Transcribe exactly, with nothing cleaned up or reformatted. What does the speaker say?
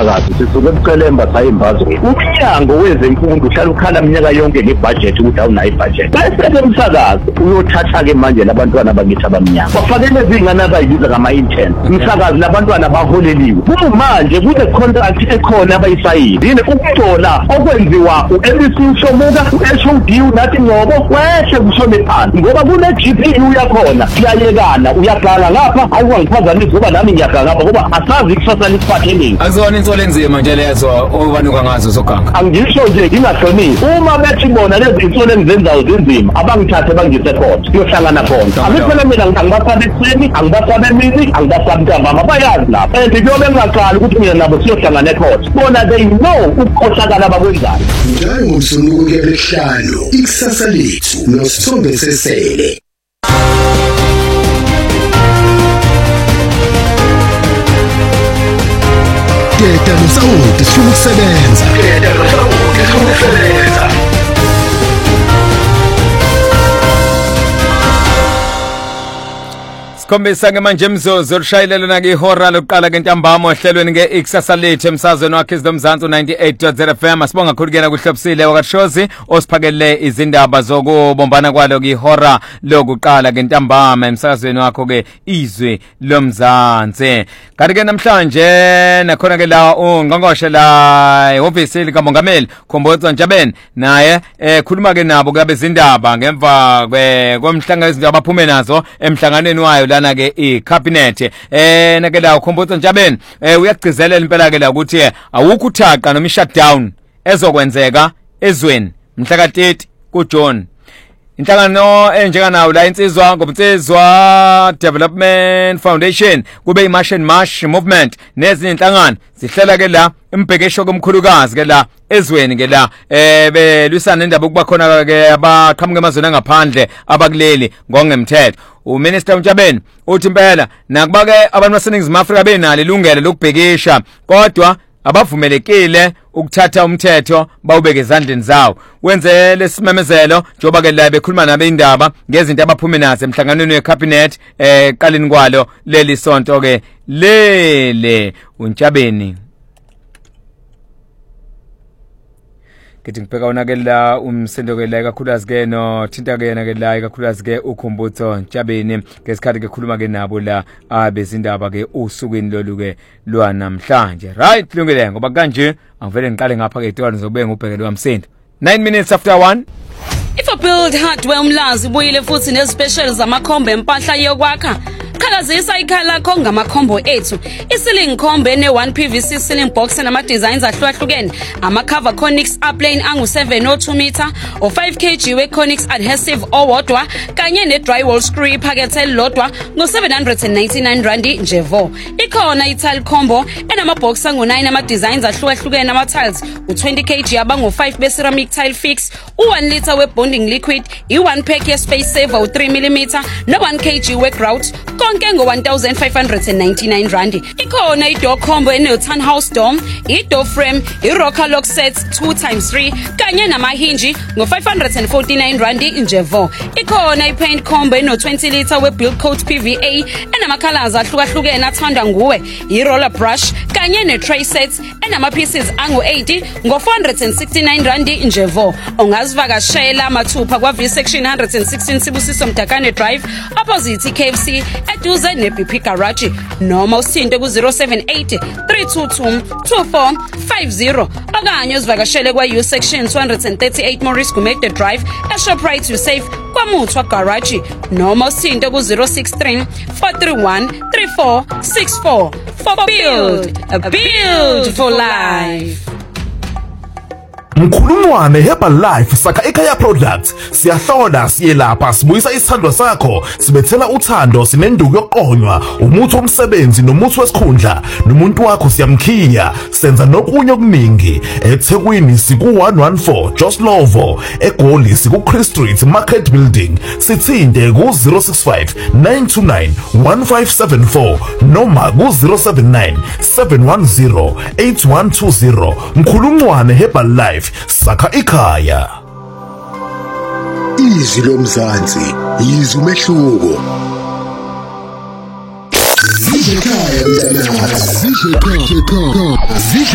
umsakazo sisuke ebucelemba sayimbazweni umnyango wezemfundo uhlala ukhala iminyaka yonke ngebudget ukuthi awunayo ibudget bese umsakazo uyothatha ke manje labantwana bakithi abamnyama bafanele izingane abayibiza kama interns umsakazo labantwana baholeliwe manje kule contract ekhona abayisayini yini ukudola okwenziwa u-M B C Shomuka u-H O D unathi ngobo wehle kushone phansi ngoba kune G P U yakhona siyayekana uyagala lapha awuwangiphazamisa ngoba nami ngiyagala ngapha ngoba asazi ikusasa lisiphatheleni akuzona insolo enzima nje lezo obanuka ngazo zoganga angisho nje ngingahloniphi uma bethi bona lezi insolo engizenzayo zinzima abangithathe bangise court siyohlangana khona akuphela mina angibasabe ekuseni angibasabe emini angibasabe ntambama bayazi lapha and kuyobe ngaqala ukuthi mina nabo siyohlangana ecourt bona they know ukukhohlakala abakwenzayo njalo ngomsuku ngelehlalo ikusasa lethu noSithombe Sesele Keta nosawuti sifuna ukusebenza Keta nosawuti sifuna ukusebenza Sikhombisa ke manje mzozo lishayelelo na ke ihora lokuqala ke ntambama ohlelweni ke ikusasa lethu emsazweni wakhe izomzansi ninety-eight point zero F M asibonga kakhulu kena kuhlobisile wakashozi osiphakele izindaba zokubombana kwalo ke ihora lokuqala ke ntambama emsazweni wakho ke izwe lomzansi kanti ke namhlanje nakhona ke la ungqongqoshe la office likamongameli Khombodzo Ntshabeni naye ekhuluma ke nabo ke bezindaba ngemva kwemhlangano izindaba baphume nazo emhlanganweni wayo lana ke icabinet eh nake la Khombodzo Ntshabeni eh uyagcizelela impela ke la ukuthi awukho uthaqa noma shutdown ezokwenzeka ezweni mhla ka thirty kuJune inhlangano enjeka nawo la insizwa ngobuntsizwa Development Foundation kube iMarch March Movement nezinye inhlangano zihlela ke la imbhekesho komkhulukazi ke la ezweni ke la eh belwisana indaba ukuba khona ke abaqhamuke emazweni angaphandle abakuleli ngongemthetho uMinister Ntshabeni uthi impela nakuba ke abantu baseningizimu Afrika benalo ilungelo lokubhekisha kodwa abavumelekile ukuthatha umthetho bawubeke ezandleni zawo wenze lesimemezelo njoba ke la bekhuluma nabe indaba ngezinto abaphume nazo emhlanganweni wecabinet eh qaleni kwalo leli sonto ke lele uNtshabeni Kithi ngibheka wona ke la umsindo ke la kakhulukazi ke no thinta ke yena ke la kakhulukazi ke uKhombodzo Ntshabeni ngesikhathi ke khuluma ke nabo la abezindaba ke usukwini lolu ke lwanamhlanje right lungile ngoba kanje angivele ngiqale ngapha ke itona zobenge ubhekele wamsindo nine minutes after one If a build hardware umlazi buyile futhi nezespecial zamakhombe empahla yokwakha qhakazisa ikhala lakho ngamakhombo ethu isiling khombe ne one P V C ceiling box nama designs ahlukahlukene ama cover Conix upplane angu seven oh two meter o five kilograms we Conix adhesive owodwa kanye ne drywall screw iphakethe elilodwa ngo seven hundred ninety-nine rand nje vo ikhona itile combo enama box angu nine ama designs ahlukahlukene ama tiles u twenty kilograms abangu five be ceramic tile fix u one liter we bonding liquid i one pack ye space saver u three millimeter no one kilogram we grout konke ngo one thousand five hundred ninety-nine rand ikhona idoor combo ene townhouse dome idoor frame irocker lock set two times three kanye nama hinge ngo five hundred forty-nine rand nje vo ikhona ipaint combo eno twenty liter we build coat P V A enama colors ahlukahlukene athandwa nguwe iroller brush kanye ne tray sets enama pieces angu eighty ngo four hundred sixty-nine rand nje vo ungazivakashela mathupha kwa V section one sixteen Sibusiso Mdakane Drive opposite K F C eduze ne B P Garage noma usinde ku zero seven eight three two two two four five zero okanye uzivakashele kwa U section two thirty-eight Maurice Gumede Drive eShoprite you safe kwaMuthwa Garage noma usinde ku zero six three four three one three four six four for build a build for life. Mkhulumwane Herbalife saka ekhaya products siyahlola siyelapha sibuyisa isithando sakho sibethela uthando sinenduku yokuqonywa umuthi womsebenzi nomuthi wesikhundla nomuntu wakho siyamkhiya senza nokunye okuningi eThekwini siku one fourteen Joslovo eGoli siku Chris Street Market Building sithinte ku zero six five nine two nine one five seven four noma ku zero seven nine seven one zero eight one two zero. Mkhulumwane Herbalife saka ikhaya. Izwi lomzansi yizwi umehluko. Zije ekhaya mntana zije ekhaya.